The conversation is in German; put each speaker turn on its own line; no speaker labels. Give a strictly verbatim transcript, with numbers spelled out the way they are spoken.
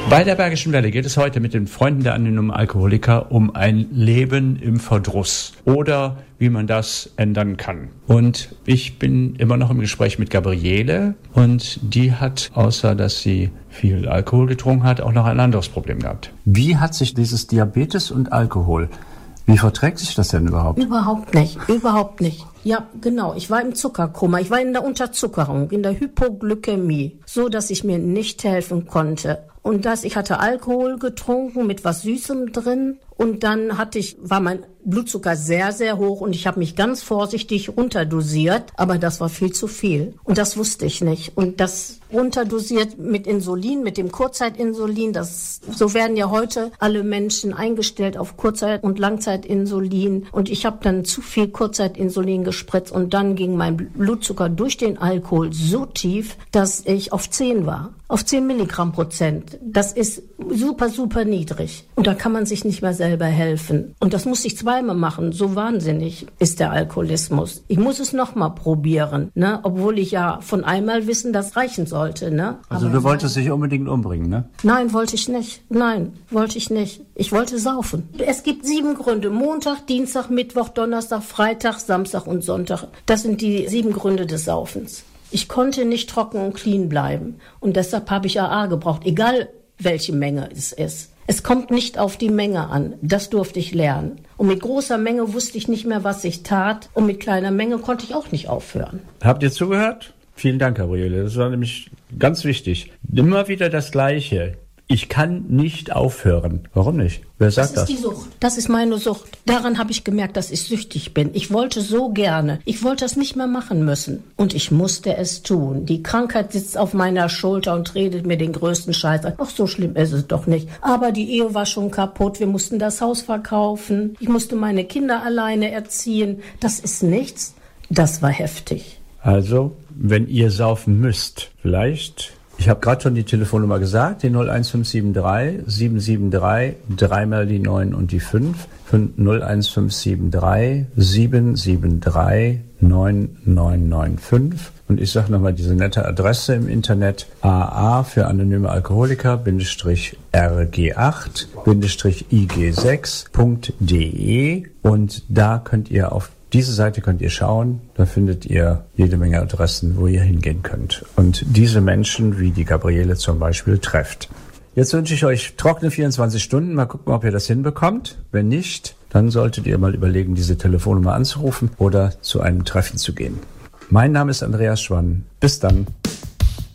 Bei der Bergischen Welle geht es heute mit den Freunden der anonymen Alkoholiker um ein Leben im Verdruss oder wie man das ändern kann. Und ich bin immer noch im Gespräch mit Gabriele und die hat, außer dass sie viel Alkohol getrunken hat, auch noch ein anderes Problem gehabt. Wie hat sich dieses Diabetes und Alkohol, wie verträgt sich das denn überhaupt?
Überhaupt nicht, überhaupt nicht. Ja, genau. Ich war im Zuckerkoma. Ich war in der Unterzuckerung, in der Hypoglykämie, so dass ich mir nicht helfen konnte. Und das, ich hatte Alkohol getrunken mit was Süßem drin und dann hatte ich, war mein Blutzucker sehr, sehr hoch und ich habe mich ganz vorsichtig runterdosiert, aber das war viel zu viel und das wusste ich nicht. Und das runterdosiert mit Insulin, mit dem Kurzzeitinsulin, das, so werden ja heute alle Menschen eingestellt auf Kurzzeit- und Langzeitinsulin und ich habe dann zu viel Kurzzeitinsulin gespritzt und dann ging mein Blutzucker durch den Alkohol so tief, dass ich auf zehn war. Auf zehn Milligramm Prozent. Das ist super, super niedrig. Und da kann man sich nicht mehr selber helfen. Und das muss ich zweimal machen. So wahnsinnig ist der Alkoholismus. Ich muss es nochmal probieren, ne? Obwohl ich ja von einmal wissen, das reichen sollte. Ne?
Also
Aber
du wolltest dich unbedingt umbringen, ne?
Nein, wollte ich nicht. Nein, wollte ich nicht. Ich wollte saufen. Es gibt sieben Gründe. Montag, Dienstag, Mittwoch, Donnerstag, Freitag, Samstag und Sonntag. Das sind die sieben Gründe des Saufens. Ich konnte nicht trocken und clean bleiben. Und deshalb habe ich A A gebraucht, egal welche Menge es ist. Es kommt nicht auf die Menge an. Das durfte ich lernen. Und mit großer Menge wusste ich nicht mehr, was ich tat. Und mit kleiner Menge konnte ich auch nicht aufhören.
Habt ihr zugehört? Vielen Dank, Gabriele. Das war nämlich ganz wichtig. Immer wieder das Gleiche. Ich kann nicht aufhören. Warum nicht? Wer sagt das?
Das ist die Sucht. Das ist meine Sucht. Daran habe ich gemerkt, dass ich süchtig bin. Ich wollte so gerne. Ich wollte das nicht mehr machen müssen. Und ich musste es tun. Die Krankheit sitzt auf meiner Schulter und redet mir den größten Scheiß an. Ach, so schlimm ist es doch nicht. Aber die Ehe war schon kaputt. Wir mussten das Haus verkaufen. Ich musste meine Kinder alleine erziehen. Das ist nichts. Das war heftig.
Also, wenn ihr saufen müsst, vielleicht... Ich habe gerade schon die Telefonnummer gesagt, die null eins fünf sieben drei sieben sieben drei, dreimal die neun und die fünf, null eins fünf sieben drei sieben sieben drei neun neun neun fünf. Und ich sage nochmal diese nette Adresse im Internet, A A für anonyme Alkoholiker, Bindestrich R G acht, Bindestrich I G sechs Punkt de und da könnt ihr auf diese Seite könnt ihr schauen, da findet ihr jede Menge Adressen, wo ihr hingehen könnt. Und diese Menschen, wie die Gabriele zum Beispiel, trefft. Jetzt wünsche ich euch trockene vierundzwanzig Stunden. Mal gucken, ob ihr das hinbekommt. Wenn nicht, dann solltet ihr mal überlegen, diese Telefonnummer anzurufen oder zu einem Treffen zu gehen. Mein Name ist Andreas Schwann. Bis dann.